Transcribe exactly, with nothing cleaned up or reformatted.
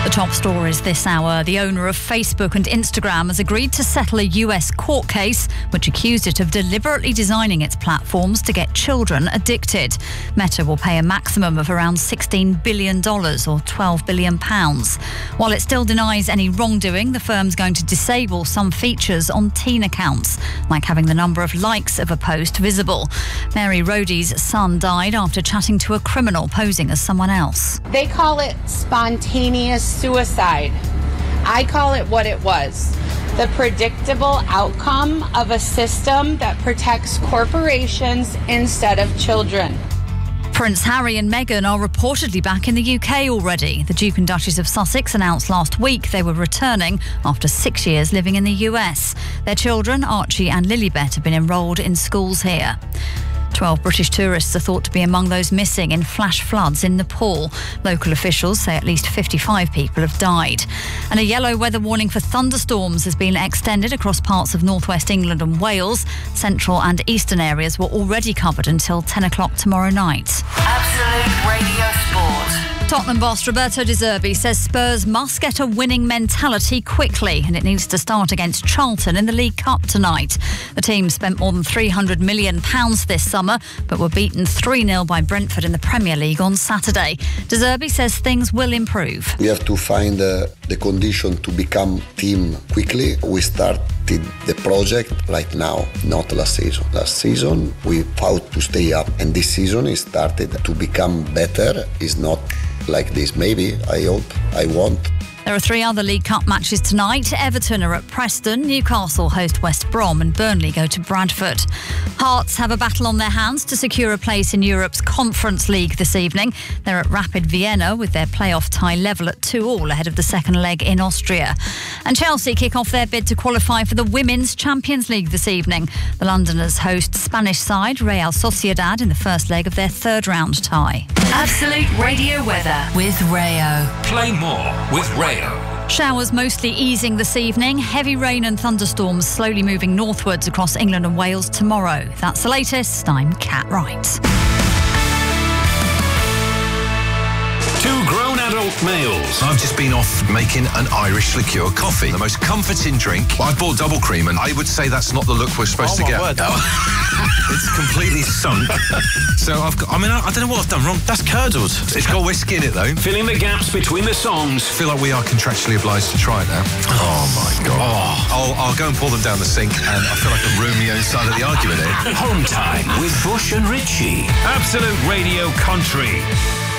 The top stories this hour. The owner of Facebook and Instagram has agreed to settle a U S court case which accused it of deliberately designing its platforms to get children addicted. Meta will pay a maximum of around sixteen billion dollars or twelve billion pounds. While it still denies any wrongdoing, the firm's going to disable some features on teen accounts, like having the number of likes of a post visible. Mary Roddy's son died after chatting to a criminal posing as someone else. They call it spontaneous suicide. I call it what it was. The predictable outcome of a system that protects corporations instead of children. Prince Harry and Meghan are reportedly back in the U K already. The Duke and Duchess of Sussex announced last week they were returning after six years living in the U S. Their children, Archie and Lilibet, have been enrolled in schools here. Twelve British tourists are thought to be among those missing in flash floods in Nepal. Local officials say at least fifty-five people have died. And a yellow weather warning for thunderstorms has been extended across parts of northwest England and Wales. Central and eastern areas were already covered until ten o'clock tomorrow night. Absolute Radio Sport. Tottenham boss Roberto De Zerbi says Spurs must get a winning mentality quickly, and it needs to start against Charlton in the League Cup tonight. The team spent more than three hundred million pounds this summer, but were beaten three nil by Brentford in the Premier League on Saturday. De Zerbi says things will improve. We have to find uh, the condition to become team quickly. We started the project right now, not last season. Last season we fought to stay up, and this season it started to become better. It's not like this. Maybe, I hope, I want. There are three other League Cup matches tonight. Everton are at Preston, Newcastle host West Brom and Burnley go to Bradford. Hearts have a battle on their hands to secure a place in Europe's Conference League this evening. They're at Rapid Vienna with their playoff tie level at two all ahead of the second leg in Austria. And Chelsea kick off their bid to qualify for the Women's Champions League this evening. The Londoners host Spanish side Real Sociedad in the first leg of their third round tie. Absolute Radio weather with Rayo. Play more with Rayo. Showers mostly easing this evening. Heavy rain and thunderstorms slowly moving northwards across England and Wales tomorrow. That's the latest. I'm Kat Wright. Two grown adult males. I've just been off making an Irish liqueur coffee. The most comforting drink. I bought double cream, and I would say that's not the look we're supposed oh to get. Word. It's completely sunk. So I've got, I mean, I, I don't know what I've done wrong. That's curdled. It's got whiskey in it, though. Filling the gaps between the songs. I feel like we are contractually obliged to try it now. Oh, my God. Oh. I'll, I'll go and pour them down the sink, and I feel like a Romeo side of the argument here. Home time with Bush and Ritchie. Absolute Radio Country.